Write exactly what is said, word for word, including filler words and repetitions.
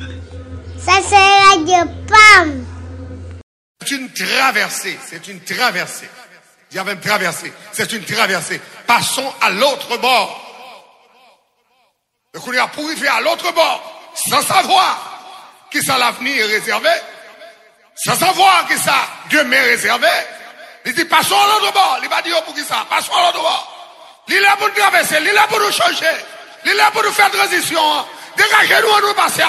Ça sera de Pam. C'est une traversée, c'est une traversée. Il y avait une traversée, c'est une traversée. Passons à l'autre bord. Donc on a pour arriver à l'autre bord, sans savoir qui ça l'avenir est réservé, sans savoir qui ça demain est réservé. Il dit passons à l'autre bord. Il va dire pour qui ça, passons à l'autre bord. Il est là pour nous traverser, il est là pour nous changer, il est là pour nous faire transition. Dégagez-nous, on nous passer.